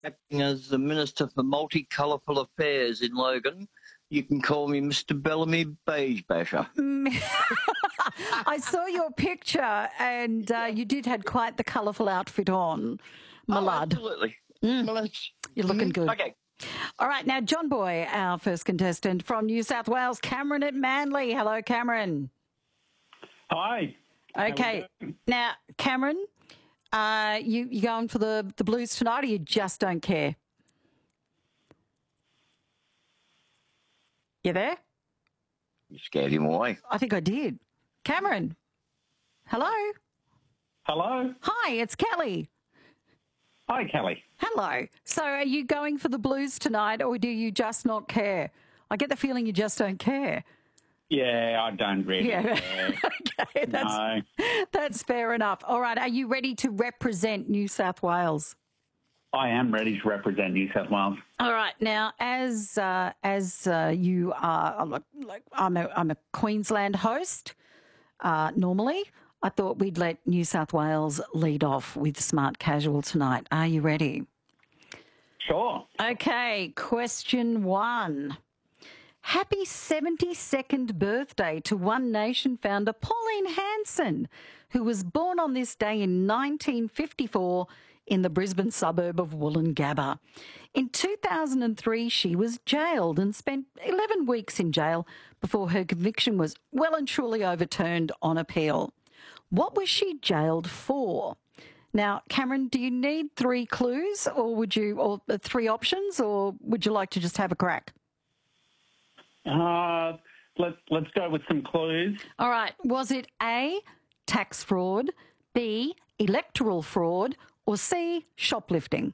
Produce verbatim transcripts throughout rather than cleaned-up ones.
acting as the Minister for Multicolourful Affairs in Logan. You can call me Mister Bellamy Beige Basher. I saw your picture and uh, you did had quite the colourful outfit on, my Oh, lad. absolutely. Mm. Well, that's, You're looking mm, good. Okay. All right, now, John Boy, our first contestant from New South Wales, Cameron at Manly. Hello, Cameron. Hi. Okay. Now, Cameron, uh, you, you going for the, the Blues tonight or you just don't care? You there? You scared him away. I think I did. Cameron, hello? Hello. Hi, it's Kelly. Hi, Kelly. Hello. So are you going for the Blues tonight or do you just not care? I get the feeling you just don't care. Yeah, I don't really Yeah. care. Okay, that's, No. that's fair enough. All right, are you ready to represent New South Wales? I am ready to represent New South Wales. All right, now as uh, as uh, you are, like, like I'm a I'm a Queensland host. Uh, normally, I thought we'd let New South Wales lead off with Smart Casual tonight. Are you ready? Sure. Okay, question one. Happy seventy-second birthday to One Nation founder Pauline Hanson, who was born on this day in nineteen fifty-four in the Brisbane suburb of Woolloongabba. In two thousand three, she was jailed and spent eleven weeks in jail before her conviction was well and truly overturned on appeal. What was she jailed for? Now, Cameron, do you need three clues or would you, or uh, three options, or would you like to just have a crack? Uh, let's let's go with some clues. All right. Was it A, tax fraud, B, electoral fraud, or C, shoplifting?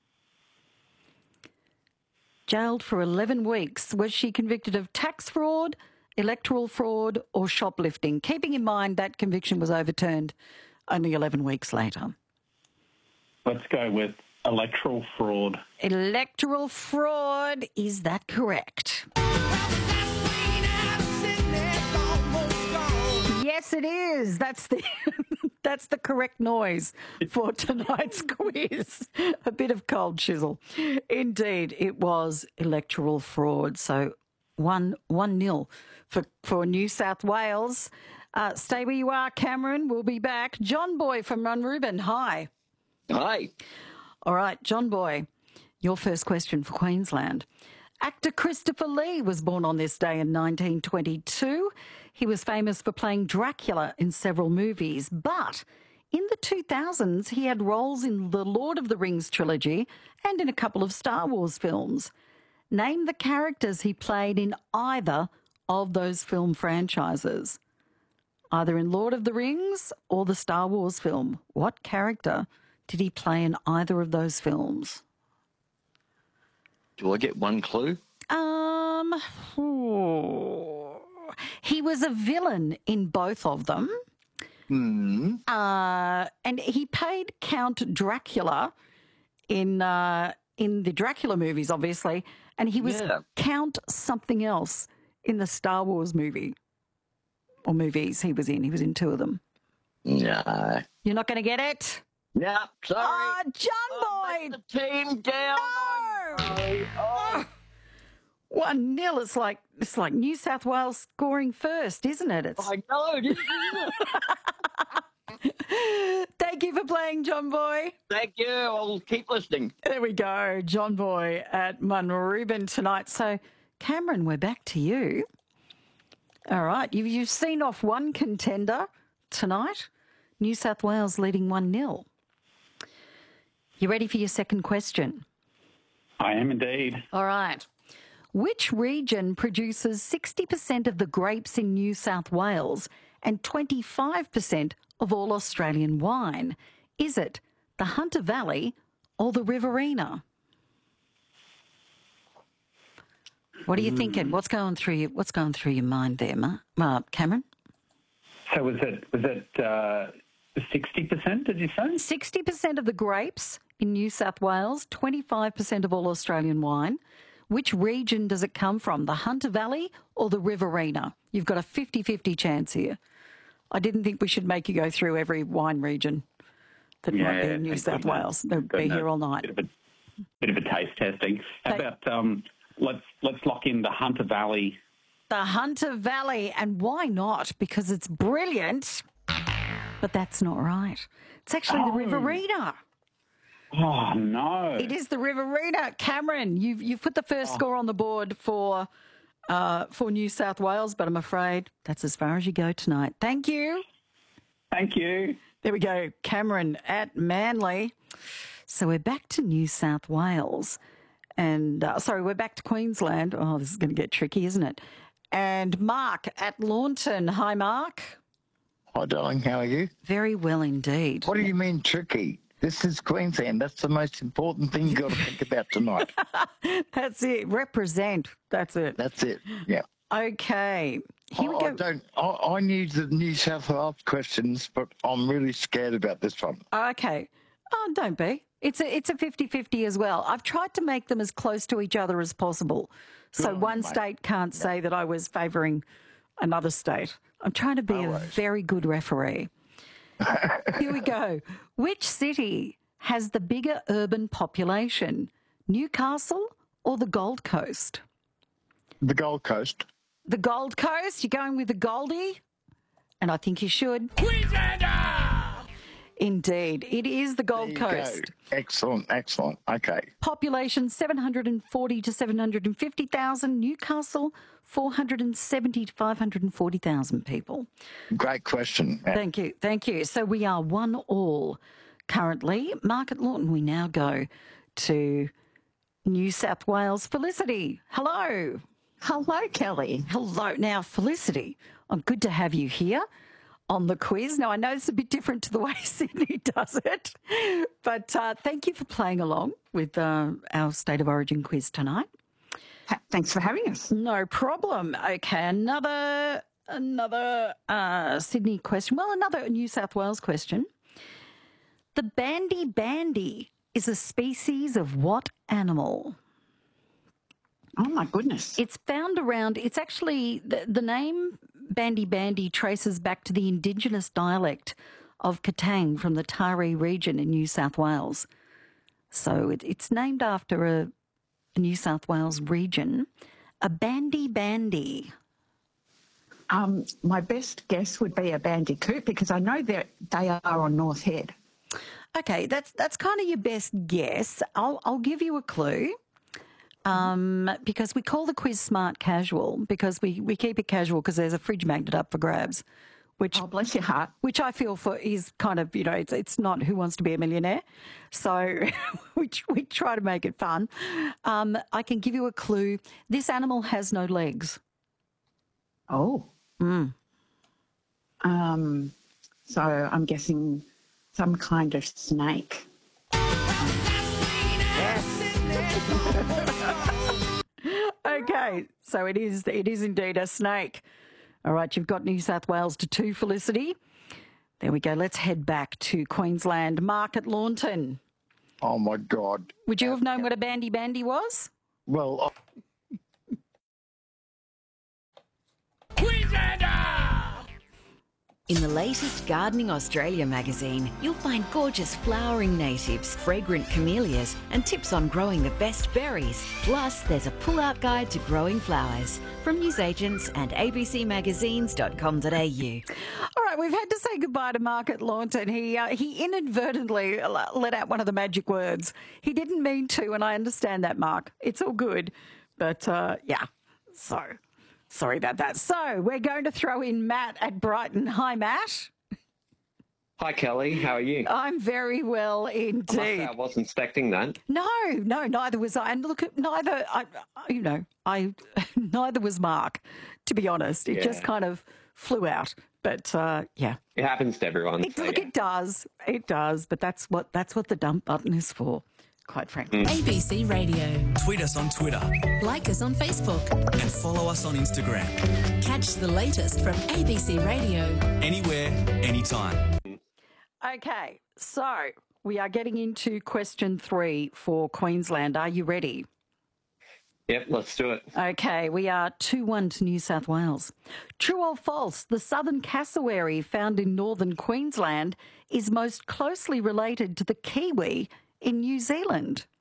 Jailed for eleven weeks. Was she convicted of tax fraud, electoral fraud, or shoplifting? Keeping in mind that conviction was overturned only eleven weeks later. Let's go with electoral fraud. Electoral fraud. Is that correct? Yes, it is. That's the that's the correct noise for tonight's quiz. A bit of cold chisel. Indeed, it was electoral fraud. So one one nil for for New South Wales. Uh, stay where you are, Cameron. We'll be back. John Boy from Munrooban. Hi. Hi. All right, John Boy, your first question for Queensland. Actor Christopher Lee was born on this day in nineteen twenty-two. He was famous for playing Dracula in several movies, but in the two thousands, he had roles in the Lord of the Rings trilogy and in a couple of Star Wars films. Name the characters he played in either of those film franchises. Either in Lord of the Rings or the Star Wars film. What character did he play in either of those films? Do I get one clue? Um, he was a villain in both of them. Hmm. Uh, and he played Count Dracula in uh, in the Dracula movies, obviously, and he was Yeah. Count something else in the Star Wars movie or movies he was in. He was in two of them. No. You're not going to get it? No, sorry. Oh, John I'll Boyd! let the team down. No! Oh. One nil. It's like it's like New South Wales scoring first, isn't it? It's... I know, isn't it? Thank you for playing, John Boy. Thank you. I'll keep listening. There we go, John Boy at Munrooban tonight. So, Cameron, we're back to you. All right, you've, you've seen off one contender tonight. New South Wales leading one nil. You ready for your second question? I am indeed. All right. Which region produces sixty percent of the grapes in New South Wales and twenty-five percent of all Australian wine? Is it the Hunter Valley or the Riverina? What are you thinking? What's going through you? What's going through your mind there, Ma? Uh, Cameron? So was it was it uh, sixty percent? Did you say? Sixty percent of the grapes in New South Wales, twenty-five percent of all Australian wine. Which region does it come from? The Hunter Valley or the Riverina? You've got a fifty-fifty chance here. I didn't think we should make you go through every wine region that might be Yeah, in New thank South goodness. Wales. They'll be Goodness. here all night. Bit of a, testing. How Hey. about um, let's let's lock in the Hunter Valley. The Hunter Valley, and why not? Because it's brilliant. But that's not right. It's actually Oh. the Riverina. Oh no! It is the Riverina. Cameron, you've you've put the first score on the board for uh, for New South Wales, but I'm afraid that's as far as you go tonight. Thank you. Thank you. There we go, Cameron at Manly. So we're back to New South Wales, and uh, sorry, we're back to Queensland. Oh, this is going to get tricky, isn't it? And Mark at Launton. Hi, Mark. Hi, darling. How are you? Very well indeed. What do you mean tricky? This is Queensland. That's the most important thing you've got to think about tonight. That's it. Represent. That's it. That's it. Yeah. Okay. Here we I, I go. don't. I, I knew the New South Wales questions, but I'm really scared about this one. Okay. Oh, don't be. It's a it's a fifty-fifty as well. I've tried to make them as close to each other as possible. So Good, one mate. state can't say that I was favouring another state. I'm trying to be No a worries. very good referee. Here we go. Which city has the bigger urban population? Newcastle or the Gold Coast? The Gold Coast. The Gold Coast? You're going with the Goldie? And I think you should. Indeed. It is the Gold There you Coast. go. Excellent. Excellent. Okay. Population seven hundred forty to seven hundred fifty thousand. Newcastle four hundred seventy to five hundred forty thousand people. Great question. Yeah. Thank you. Thank you. So we are one all currently. Mark at Lawton, we now go to New South Wales. Felicity, hello. Hello, Kelly. Hello. Now, Felicity, oh, good to have you here on the quiz. Now, I know it's a bit different to the way Sydney does it, but uh, thank you for playing along with uh, our State of Origin quiz tonight. Ha- Thanks for having us. No problem. Okay, another another uh, Sydney question. Well, another New South Wales question. The bandy bandy is a species of what animal? Oh, my goodness. It's found around, it's actually, the, the name bandy bandy traces back to the indigenous dialect of Katang from the Taree region in New South Wales. So it, it's named after a, a New South Wales region. A bandy bandy. Um, my best guess would be a bandicoot because I know that they are on North Head. Okay, that's that's kind of your best guess. I'll I'll give you a clue. Um, because we call the quiz smart casual because we, we keep it casual because there's a fridge magnet up for grabs, which Oh, bless your heart. which I feel for is kind of, you know, it's it's not Who Wants to Be a Millionaire. So we, we try to make it fun. Um, I can give you a clue. This animal has no legs. Oh. Mm. Um, so I'm guessing some kind of snake. Okay, so it is it is indeed a snake. All right, you've got New South Wales to two, Felicity. There we go. Let's head back to Queensland. Mark at Launton. Oh my God. Would you have known what a bandy bandy was? Well, In the latest Gardening Australia magazine, you'll find gorgeous flowering natives, fragrant camellias, and tips on growing the best berries. Plus, there's a pull-out guide to growing flowers from newsagents and a b c magazines dot com dot a u. All right, we've had to say goodbye to Mark at Launton. He uh, he inadvertently let out one of the magic words. He didn't mean to, and I understand that, Mark. It's all good, but uh, yeah. So sorry about that. So we're going to throw in Matt at Brighton. Hi, Matt. Hi, Kelly. How are you? I'm very well I must say indeed. I wasn't expecting that. No, no, neither was I. And look, neither, I, I- you know, I neither was Mark. To be honest, it Yeah. just kind of flew out. But uh, yeah, It happens to everyone. it, so look, yeah. it does, it does. But that's what that's what the dump button is for, quite frankly. Mm. A B C Radio. Tweet us on Twitter Like us on Facebook. and follow us on Instagram. Catch the latest from A B C Radio. Anywhere, anytime. Okay, so we are getting into question three for Queensland. Are you ready? Yep, let's do it. Okay, we are two one to New South Wales. True or false, the southern cassowary found in northern Queensland is most closely related to the kiwi in New Zealand?